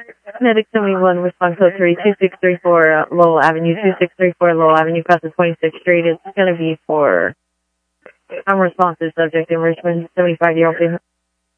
Medic 71, response code 32634 Lowell Avenue, 2634 Lowell Avenue, across the 26th Street. It's going to be for unresponsive subject in Richmond, 75-year-old